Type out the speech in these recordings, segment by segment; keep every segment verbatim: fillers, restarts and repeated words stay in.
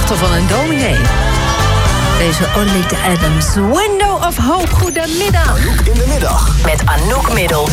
dochter van een dominee. Deze Olita Adams, Window of Hope. Goedemiddag. Anouk in de middag. Met Anouk Middel.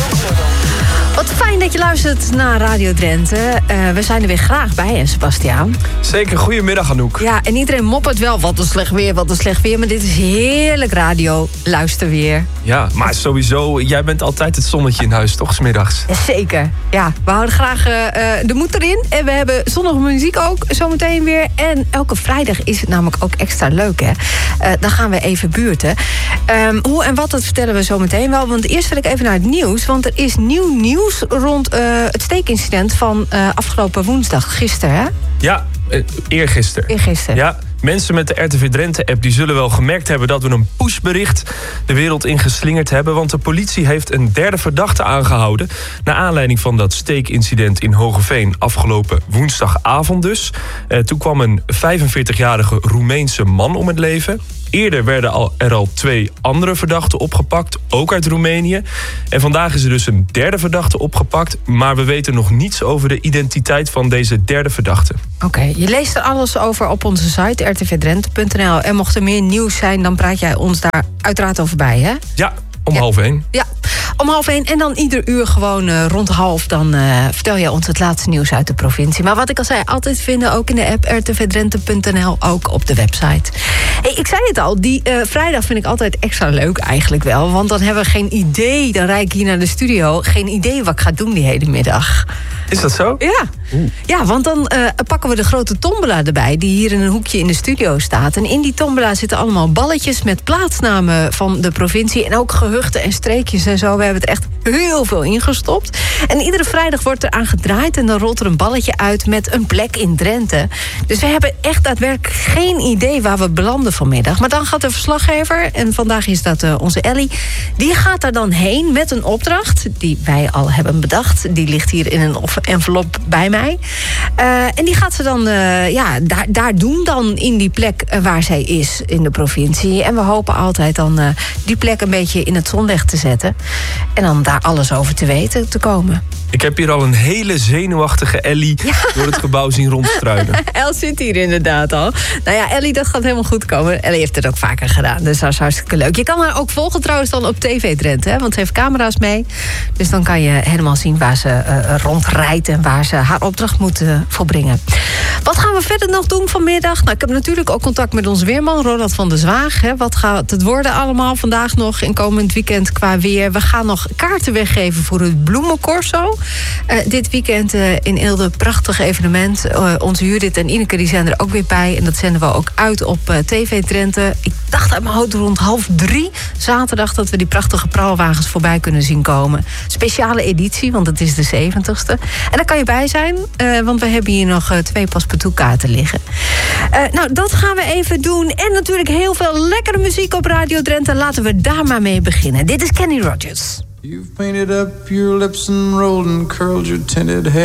Wat fijn dat je luistert naar Radio Drenthe. Uh, we zijn er weer graag bij, en Sebastiaan. Zeker, goedemiddag Anouk. Ja, en iedereen moppert wel, wat een slecht weer, wat een slecht weer. Maar dit is heerlijk radio, luister weer. Ja, maar sowieso, jij bent altijd het zonnetje in huis, toch, 's middags? Zeker, ja. We houden graag uh, de moed erin. En we hebben zonnige muziek ook zometeen weer. En elke vrijdag is het namelijk ook extra leuk, hè. Uh, dan gaan we even buurten. Um, hoe en wat, dat vertellen we zometeen wel. Want eerst wil ik even naar het nieuws. Want er is nieuw nieuws rond uh, het steekincident van uh, afgelopen woensdag, gisteren, hè? Ja, uh, eergisteren. Eergisteren. Ja. Mensen met de R T V Drenthe-app die zullen wel gemerkt hebben dat we een pushbericht de wereld ingeslingerd hebben. Want de politie heeft een derde verdachte aangehouden. Naar aanleiding van dat steekincident in Hoogeveen afgelopen woensdagavond dus. Eh, toen kwam een vijfenveertigjarige Roemeense man om het leven. Eerder werden al, er al twee andere verdachten opgepakt, ook uit Roemenië. En vandaag is er dus een derde verdachte opgepakt. Maar we weten nog niets over de identiteit van deze derde verdachte. Oké, okay, je leest er alles over op onze site r t v drenthe punt n l. En mocht er meer nieuws zijn, dan praat jij ons daar uiteraard over bij, hè? Ja, om ja. half één. Ja, om half één. En dan ieder uur gewoon uh, rond half, dan uh, vertel jij ons het laatste nieuws uit de provincie. Maar wat ik al zei, altijd vinden ook in de app r t v drenthe punt n l, ook op de website. Hey, ik zei het al, die uh, vrijdag vind ik altijd extra leuk eigenlijk wel. Want dan hebben we geen idee, dan rijd ik hier naar de studio, geen idee wat ik ga doen die hele middag. Is dat zo? Ja, ja, want dan uh, pakken we de grote tombola erbij, die hier in een hoekje in de studio staat. En in die tombola zitten allemaal balletjes met plaatsnamen van de provincie. En ook gehuchten en streekjes en zo. We hebben er echt heel veel ingestopt. En iedere vrijdag wordt er aan gedraaid en dan rolt er een balletje uit met een plek in Drenthe. Dus we hebben echt daadwerkelijk geen idee waar we belanden vanmiddag. Maar dan gaat de verslaggever, en vandaag is dat uh, onze Ellie, die gaat daar dan heen met een opdracht die wij al hebben bedacht. Die ligt hier in een envelop bij mij. Uh, en die gaat ze dan uh, ja, daar, daar doen dan in die plek uh, waar zij is in de provincie. En we hopen altijd dan uh, die plek een beetje in het zonlicht te zetten. En dan daar alles over te weten te komen. Ik heb hier al een hele zenuwachtige Ellie ja. door het gebouw zien rondstruinen. El zit hier inderdaad al. Nou ja, Ellie, dat gaat helemaal goed komen. Ellie heeft het ook vaker gedaan, dus dat is hartstikke leuk. Je kan haar ook volgen trouwens dan op T V Drenthe, hè, want ze heeft camera's mee. Dus dan kan je helemaal zien waar ze uh, rondrijdt en waar ze haar opdracht moet uh, volbrengen. Wat gaan we verder nog doen vanmiddag? Nou, ik heb natuurlijk ook contact met onze weerman, Ronald van der Zwaag. Hè. Wat gaat het worden allemaal vandaag nog en komend weekend qua weer? We gaan nog kaarten weggeven voor het Bloemencorso. Uh, dit weekend uh, in Eelde, prachtig evenement. Uh, onze Judith en Ineke die zijn er ook weer bij. En dat zenden we ook uit op uh, T V Drenthe. Ik dacht uit mijn hoofd rond half drie zaterdag dat we die prachtige praalwagens voorbij kunnen zien komen. Speciale editie, want het is de zeventigste. En daar kan je bij zijn, uh, want we hebben hier nog uh, twee paspartoutkaarten liggen. Uh, nou, dat gaan we even doen. En natuurlijk heel veel lekkere muziek op Radio Drenthe. Laten we daar maar mee beginnen. Dit is Kenny Rogers. You've painted up your lips and rolled and curled your tinted hair.